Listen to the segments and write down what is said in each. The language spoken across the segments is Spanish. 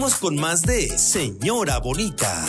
Vamos con más de Señora Bonita.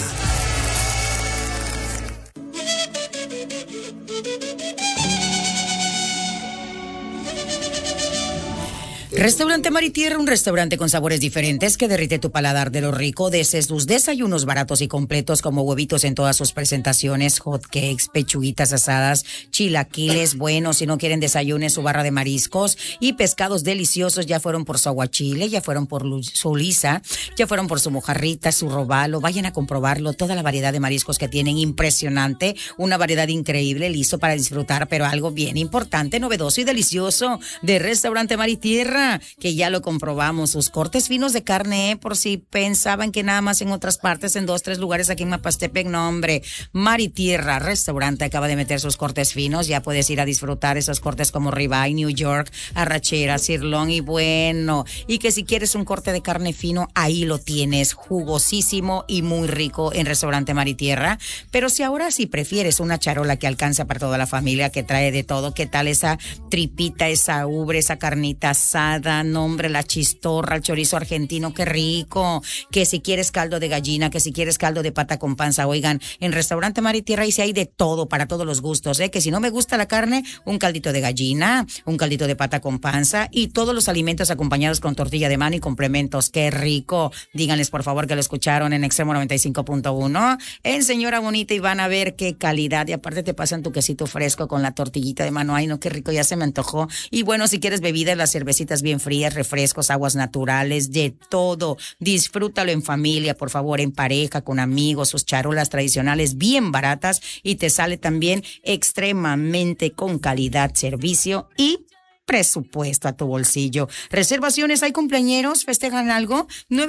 Restaurante Mar y Tierra, un restaurante con sabores diferentes que derrite tu paladar de lo rico. Desde sus desayunos baratos y completos como huevitos en todas sus presentaciones, hot cakes, pechuguitas asadas, chilaquiles, bueno, si no quieren desayunes, su barra de mariscos y pescados deliciosos. Ya fueron por su aguachile, ya fueron por su lisa, ya fueron por su mojarrita, su robalo. Vayan a comprobarlo, toda la variedad de mariscos que tienen, impresionante, una variedad increíble, listo para disfrutar, pero algo bien importante, novedoso y delicioso de Restaurante Mar y Tierra, que ya lo comprobamos, sus cortes finos de carne, por si pensaban que nada más en otras partes, en 2, 3 lugares aquí en Mapastepec. No, hombre, Mar y Tierra Restaurante acaba de meter sus cortes finos, ya puedes ir a disfrutar esos cortes como ribeye, New York, arrachera, sirloin y bueno, y que si quieres un corte de carne fino, ahí lo tienes, jugosísimo y muy rico en Restaurante Mar y Tierra. Pero si ahora sí prefieres una charola que alcanza para toda la familia, que trae de todo, ¿qué tal esa tripita, esa ubre, esa carnita asada? Nombre, la chistorra, el chorizo argentino, qué rico. Que si quieres caldo de gallina, que si quieres caldo de pata con panza. Oigan, en Restaurante Mar y Tierra y si hay de todo, para todos los gustos, que si no me gusta la carne, un caldito de gallina, un caldito de pata con panza y todos los alimentos acompañados con tortilla de mano y complementos. Qué rico. Díganles por favor que lo escucharon en Extremo 95.1 en Señora Bonita y van a ver qué calidad. Y aparte te pasan tu quesito fresco con la tortillita de mano. Ay, no, qué rico, ya se me antojó. Y bueno, si quieres bebidas, las cervecitas bien frías, refrescos, aguas naturales, de todo. Disfrútalo en familia, por favor, en pareja, con amigos, sus charolas tradicionales bien baratas y te sale también extremadamente con calidad, servicio y presupuesto a tu bolsillo. Reservaciones, ¿hay cumpleañeros? ¿Festejan algo?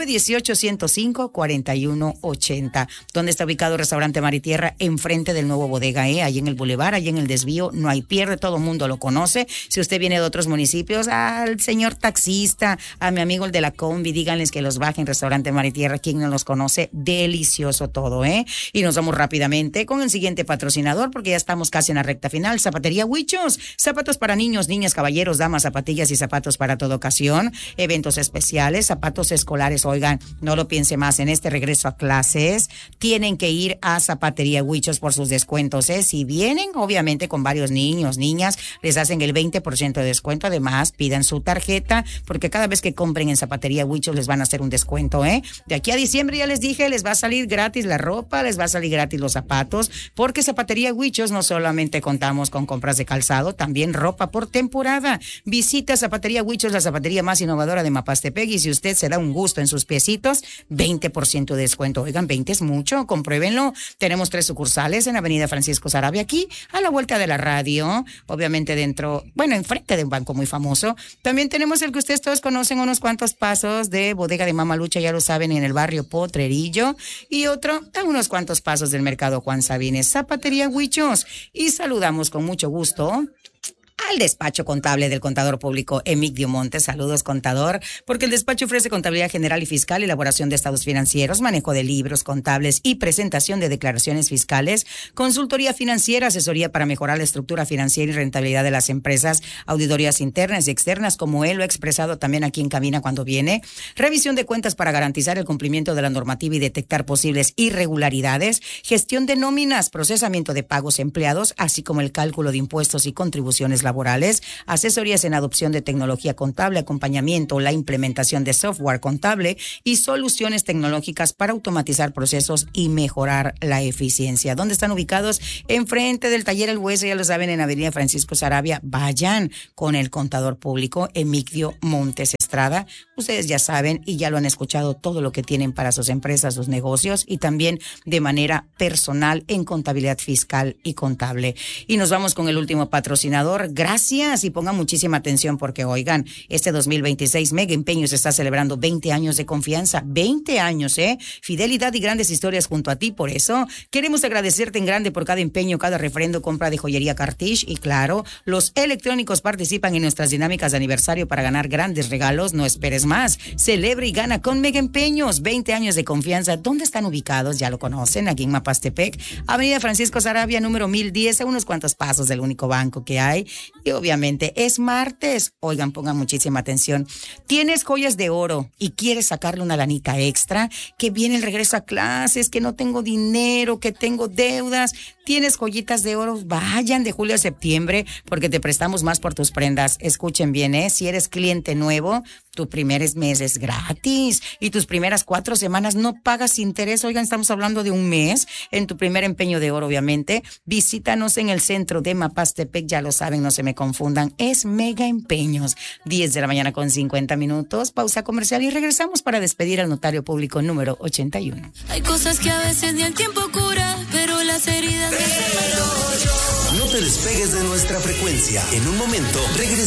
918-105-4180. ¿Dónde está ubicado Restaurante Mar y Tierra? Enfrente del nuevo bodega, ahí en el bulevar, ahí en el desvío. No hay pierde, todo el mundo lo conoce. Si usted viene de otros municipios, al señor taxista, a mi amigo el de la combi, díganles que los bajen Restaurante Mar y Tierra. ¿Quién no los conoce? Delicioso todo, Y nos vamos rápidamente con el siguiente patrocinador porque ya estamos casi en la recta final. Zapatería Huichos, zapatos para niños, niñas, caballeros, damas, zapatillas y zapatos para toda ocasión, eventos especiales, zapatos escolares. Oigan, no lo piense más, en este regreso a clases tienen que ir a Zapatería Huichos por sus descuentos, Si vienen, obviamente, con varios niños, niñas, les hacen el 20% de descuento. Además, pidan su tarjeta, porque cada vez que compren en Zapatería Huichos les van a hacer un descuento, De aquí a diciembre, ya les dije, les va a salir gratis la ropa, les va a salir gratis los zapatos, porque Zapatería Huichos no solamente contamos con compras de calzado, también ropa por temporada. Visita Zapatería Huichos, la zapatería más innovadora de Mapastepec, y si usted se da un gusto en sus piecitos, 20% de descuento. Oigan, 20 es mucho, compruébenlo. Tenemos 3 sucursales en Avenida Francisco Sarabia, aquí a la vuelta de la radio, obviamente dentro, enfrente de un banco muy famoso. También tenemos el que ustedes todos conocen, unos cuantos pasos de Bodega de Mamalucha, ya lo saben, en el barrio Potrerillo, y otro a unos cuantos pasos del mercado Juan Sabines. Zapatería Huichos, y saludamos con mucho gusto al despacho contable del contador público Emigdio Montes. Saludos, contador, porque el despacho ofrece contabilidad general y fiscal, elaboración de estados financieros, manejo de libros contables y presentación de declaraciones fiscales, consultoría financiera, asesoría para mejorar la estructura financiera y rentabilidad de las empresas, auditorías internas y externas, como él lo ha expresado también aquí en cabina cuando viene, revisión de cuentas para garantizar el cumplimiento de la normativa y detectar posibles irregularidades, gestión de nóminas, procesamiento de pagos empleados, así como el cálculo de impuestos y contribuciones laborales, asesorías en adopción de tecnología contable, acompañamiento, la implementación de software contable y soluciones tecnológicas para automatizar procesos y mejorar la eficiencia. ¿Dónde están ubicados? Enfrente del taller El Hueso, ya lo saben, en Avenida Francisco Sarabia. Vayan con el contador público Emigdio Montes Estrada. Ustedes ya saben y ya lo han escuchado, todo lo que tienen para sus empresas, sus negocios y también de manera personal en contabilidad fiscal y contable. Y nos vamos con el último patrocinador. Gracias, y pongan muchísima atención porque, oigan, este 2026 Mega Empeños está celebrando 20 años de confianza, 20 años, fidelidad y grandes historias junto a ti. Por eso queremos agradecerte en grande por cada empeño, cada refrendo, compra de joyería Cartish, y claro, los electrónicos participan en nuestras dinámicas de aniversario para ganar grandes regalos. No esperes más, celebra y gana con Mega Empeños, 20 años de confianza. ¿Dónde están ubicados? Ya lo conocen, aquí en Mapastepec, Avenida Francisco Sarabia, número 1010, a unos cuantos pasos del único banco que hay. Y obviamente es martes. Oigan, pongan muchísima atención. ¿Tienes joyas de oro y quieres sacarle una lanita extra? Que viene el regreso a clases, que no tengo dinero, que tengo deudas. ¿Tienes joyitas de oro? Vayan de julio a septiembre porque te prestamos más por tus prendas. Escuchen bien, si eres cliente nuevo, tu primer mes es gratis y tus primeras 4 semanas no pagas interés. Oigan, estamos hablando de un mes en tu primer empeño de oro, obviamente. Visítanos en el centro de Mapastepec, ya lo saben, no se me confundan. Es Mega Empeños. 10 de la mañana con 50 minutos. Pausa comercial y regresamos para despedir al notario público número 81. Hay cosas que a veces ni el tiempo cura, pero las heridas... No te despegues de nuestra frecuencia. En un momento regresamos.